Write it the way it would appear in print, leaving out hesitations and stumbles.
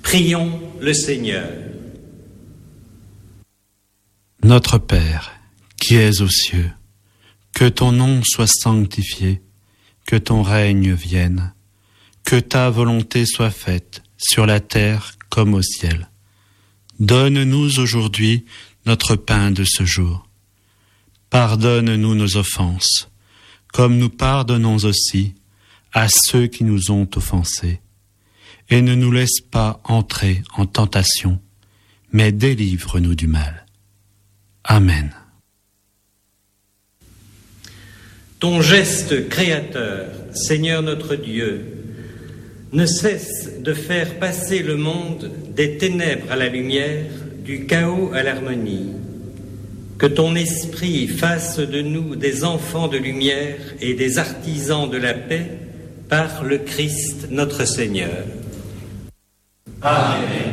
Prions le Seigneur. Notre Père, qui es aux cieux, que ton nom soit sanctifié, que ton règne vienne, que ta volonté soit faite sur la terre comme au ciel. Donne-nous aujourd'hui notre pain de ce jour. Pardonne-nous nos offenses, comme nous pardonnons aussi à ceux qui nous ont offensés. Et ne nous laisse pas entrer en tentation, mais délivre-nous du mal. Amen. Ton geste créateur, Seigneur notre Dieu, ne cesse de faire passer le monde des ténèbres à la lumière, du chaos à l'harmonie. Que ton esprit fasse de nous des enfants de lumière et des artisans de la paix par le Christ notre Seigneur. Amen.